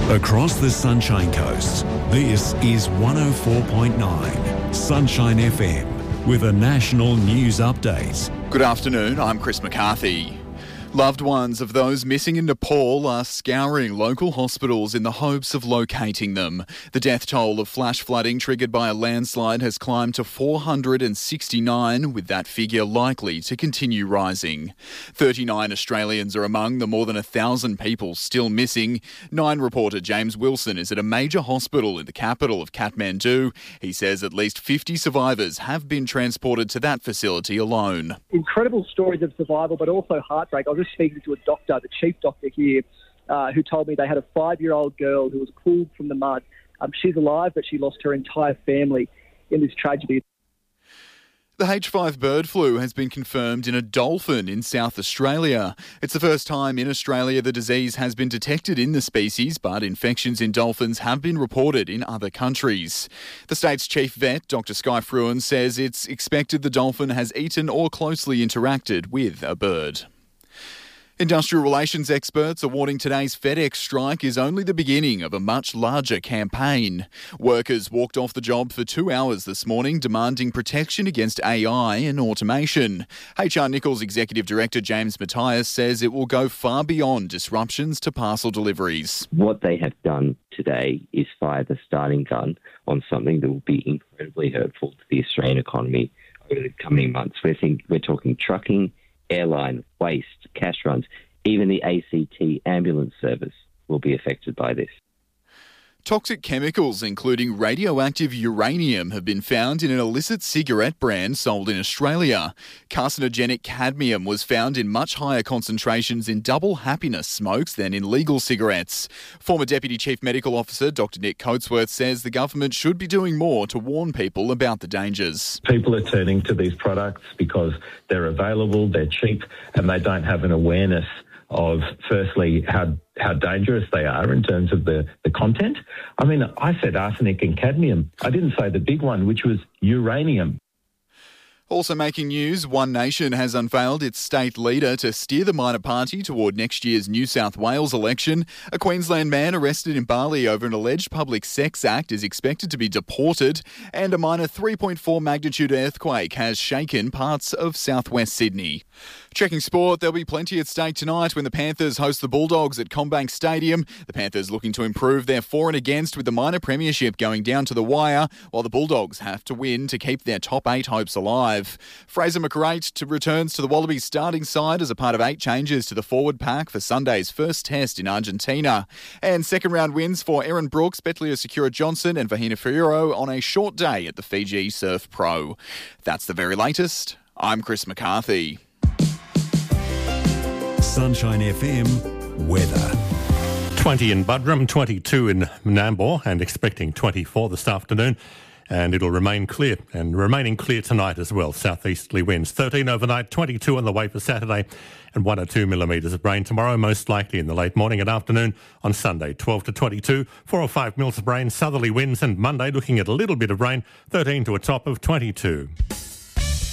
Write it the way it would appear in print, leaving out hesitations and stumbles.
Across the Sunshine Coast, this is 104.9 Sunshine FM with a national news update. Good afternoon, I'm Chris McCarthy. Loved ones of those missing in Nepal are scouring local hospitals in the hopes of locating them. The death toll of flash flooding triggered by a landslide has climbed to 469, with that figure likely to continue rising. 39 Australians are among the more than 1,000 people still missing. Nine reporter James Wilson is at a major hospital in the capital of Kathmandu. He says at least 50 survivors have been transported to that facility alone. Incredible stories of survival, but also heartbreak. I was just speaking to a doctor, the chief doctor here, who told me they had a 5-year-old girl who was pulled from the mud. She's alive, but she lost her entire family in this tragedy. The H5 bird flu has been confirmed in a dolphin in South Australia. It's the first time in Australia the disease has been detected in the species, but infections in dolphins have been reported in other countries. The state's chief vet, Dr. Skye Fruin, says it's expected the dolphin has eaten or closely interacted with a bird. Industrial relations experts are warning today's FedEx strike is only the beginning of a much larger campaign. Workers walked off the job for 2 hours this morning demanding protection against AI and automation. HR Nichols Executive Director James Matthias says it will go far beyond disruptions to parcel deliveries. What they have done today is fire the starting gun on something that will be incredibly hurtful to the Australian economy over the coming months. We're talking trucking, airline, waste, cash runs, even the ACT ambulance service will be affected by this. Toxic chemicals, including radioactive uranium, have been found in an illicit cigarette brand sold in Australia. Carcinogenic cadmium was found in much higher concentrations in Double Happiness smokes than in legal cigarettes. Former Deputy Chief Medical Officer Dr. Nick Coatsworth says the government should be doing more to warn people about the dangers. People are turning to these products because they're available, they're cheap, and they don't have an awareness of, firstly, how dangerous they are in terms of the content. I mean, I said arsenic and cadmium. I didn't say the big one, which was uranium. Also making news, One Nation has unveiled its state leader to steer the minor party toward next year's New South Wales election. A Queensland man arrested in Bali over an alleged public sex act is expected to be deported, and a minor 3.4 magnitude earthquake has shaken parts of southwest Sydney. Checking sport, there'll be plenty at stake tonight when the Panthers host the Bulldogs at CommBank Stadium. The Panthers looking to improve their for and against with the minor premiership going down to the wire, while the Bulldogs have to win to keep their top 8 hopes alive. Fraser McReight returns to the Wallabies starting side as a part of 8 changes to the forward pack for Sunday's first test in Argentina. And second round wins for Erin Brooks, Betlio Secura Johnson and Vahina Ferrero on a short day at the Fiji Surf Pro. That's the very latest. I'm Chris McCarthy. Sunshine FM weather. 20 in Buderim, 22 in Nambour, and expecting 24 this afternoon. And it'll remain clear, and remaining clear tonight as well. Southeasterly winds 13 overnight, 22 on the way for Saturday, and 1 or 2 millimetres of rain tomorrow, most likely in the late morning and afternoon. On Sunday, 12 to 22, 4 or 5 mils of rain, southerly winds, and Monday looking at a little bit of rain, 13 to a top of 22.